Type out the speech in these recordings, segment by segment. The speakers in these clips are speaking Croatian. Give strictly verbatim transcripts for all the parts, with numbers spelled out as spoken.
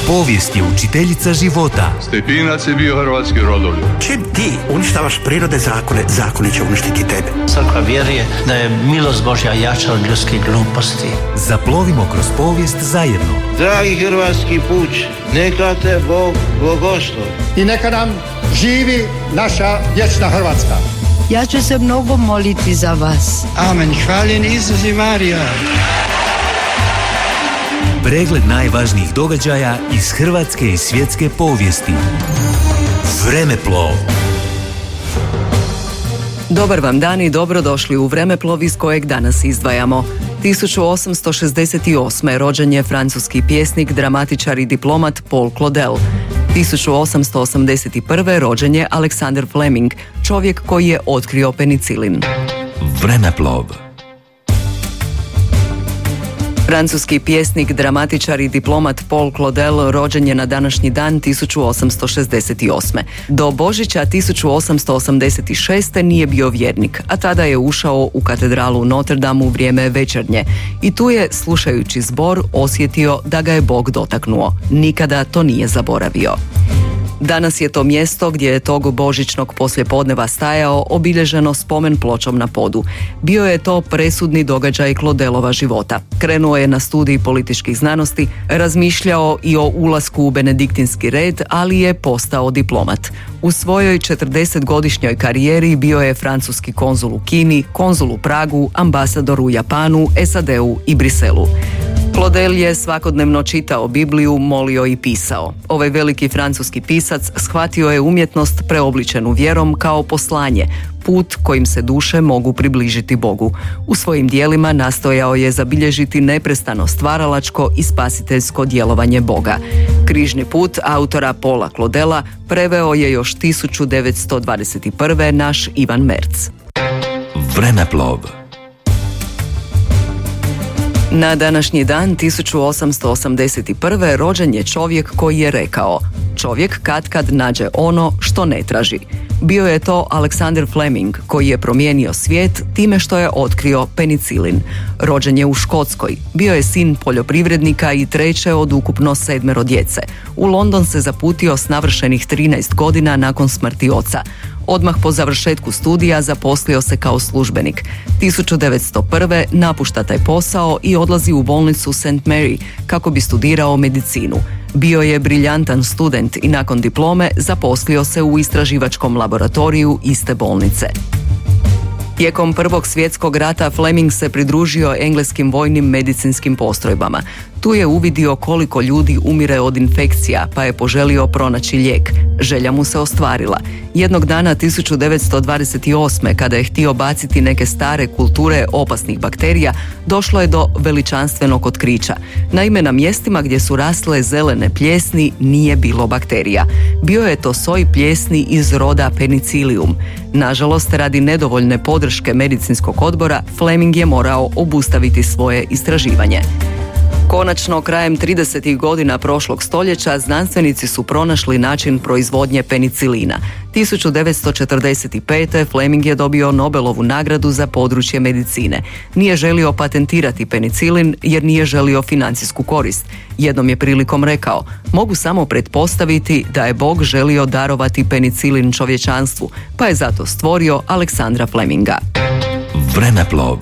Povijest je učiteljica života. Stepinac je bio hrvatski rodoljub. Čim ti uništavaš prirode zakone, zakoni će uništiti tebe. Crkva vjeruje da je milost Božja jača od ljudskih gluposti. Zaplovimo kroz povijest zajedno. Dragi hrvatski puč, neka te Bog blagoslovi. I neka nam živi naša vječna Hrvatska. Ja ću se mnogo moliti za vas. Amen. Hvaljen Isus i Marija. Pregled najvažnijih događaja iz hrvatske i svjetske povijesti. Vremeplov. Dobar vam dan i dobrodošli u Vremeplov iz kojeg danas izdvajamo. tisuću osamsto šezdeset osme. rođen je francuski pjesnik, dramatičar i diplomat Paul Claudel. tisuću osamsto osamdeset prve. rođen je Alexander Fleming, čovjek koji je otkrio penicilin. Vremeplov. Francuski pjesnik, dramatičar i diplomat Paul Claudel rođen je na današnji dan tisuću osamsto šezdeset osme. Do Božića tisuću osamsto osamdeset šeste. nije bio vjernik, a tada je ušao u katedralu Notre Dame u vrijeme večernje i tu je, slušajući zbor, osjetio da ga je Bog dotaknuo. Nikada to nije zaboravio. Danas je to mjesto gdje je tog božićnog poslijepodneva stajao obilježeno spomen pločom na podu. Bio je to presudni događaj Claudelova života. Krenuo je na studij političkih znanosti, razmišljao i o ulasku u benediktinski red, ali je postao diplomat. U svojoj četrdesetgodišnjoj karijeri bio je francuski konzul u Kini, konzul u Pragu, ambasador u Japanu, S A D-u i Briselu. Claudel je svakodnevno čitao Bibliju, molio i pisao. Ovaj veliki francuski pisac shvatio je umjetnost preobličenu vjerom kao poslanje, put kojim se duše mogu približiti Bogu. U svojim dijelima nastojao je zabilježiti neprestano stvaralačko i spasiteljsko djelovanje Boga. Križni put autora Paula Claudela preveo je još tisuću devetsto dvadeset prve. naš Ivan Merc. Vremeplov. Na današnji dan tisuću osamsto osamdeset prve. rođen je čovjek koji je rekao: čovjek katkad nađe ono što ne traži. Bio je to Alexander Fleming koji je promijenio svijet time što je otkrio penicilin. Rođen je u Škotskoj. Bio je sin poljoprivrednika i treće od ukupno sedmero djece. U London se zaputio s navršenih trinaest godina nakon smrti oca. Odmah po završetku studija zaposlio se kao službenik. tisuću devetsto prve. napušta taj posao i odlazi u bolnicu Saint Mary kako bi studirao medicinu. Bio je briljantan student i nakon diplome zaposlio se u istraživačkom laboratoriju iste bolnice. Tijekom Prvog svjetskog rata Fleming se pridružio engleskim vojnim medicinskim postrojbama. Tu je uvidio koliko ljudi umire od infekcija, pa je poželio pronaći lijek. Želja mu se ostvarila. Jednog dana tisuću devetsto dvadeset osme. kada je htio baciti neke stare kulture opasnih bakterija, došlo je do veličanstvenog otkrića. Naime, na mjestima gdje su rasle zelene pljesni nije bilo bakterija. Bio je to soj pljesni iz roda Penicillium. Nažalost, radi nedovoljne podrške medicinskog odbora, Fleming je morao obustaviti svoje istraživanje. Konačno, krajem tridesetih godina prošlog stoljeća, znanstvenici su pronašli način proizvodnje penicilina. tisuću devetsto četrdeset pete. Fleming je dobio Nobelovu nagradu za područje medicine. Nije želio patentirati penicilin jer nije želio financijsku korist. Jednom je prilikom rekao: mogu samo pretpostaviti da je Bog želio darovati penicilin čovječanstvu, pa je zato stvorio Aleksandra Fleminga. Vremeplov.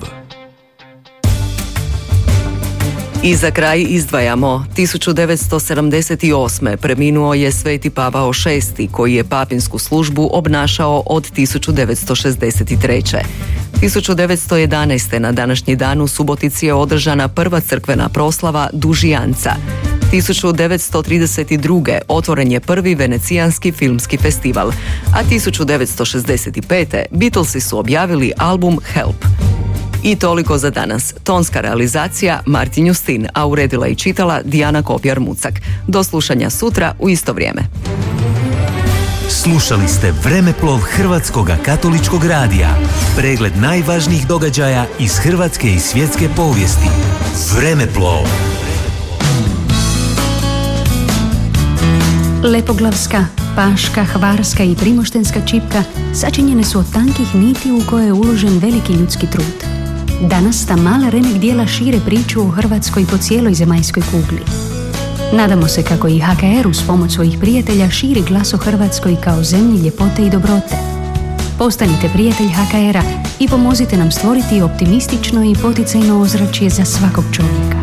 I za kraj izdvajamo, tisuću devetsto sedamdeset osme. preminuo je Sveti Pavao šesti. koji je papinsku službu obnašao od tisuću devetsto šezdeset treće. tisuću devetsto jedanaeste. na današnji dan u Subotici je održana prva crkvena proslava Dužijanca. tisuću devetsto trideset druge. otvoren je prvi venecijanski filmski festival, a tisuću devetsto šezdeset pete. Beatlesi su objavili album Help. I toliko za danas. Tonska realizacija Martin Justin, a uredila i čitala Dijana Kopjar-Mucak. Do slušanja sutra u isto vrijeme. Slušali ste Vremeplov Hrvatskog katoličkog radija. Pregled najvažnijih događaja iz hrvatske i svjetske povijesti. Vremeplov. Lepoglavska, paška, hvarska i primoštenska čipka sačinjene su od tankih niti u koje je uložen veliki ljudski trud. Danas ta mala remek dijela šire priču o Hrvatskoj po cijeloj zemaljskoj kugli. Nadamo se kako i H K R uz pomoć svojih prijatelja širi glas o Hrvatskoj kao zemlji ljepote i dobrote. Postanite prijatelj H K R-a i pomozite nam stvoriti optimistično i poticajno ozračje za svakog čovjeka.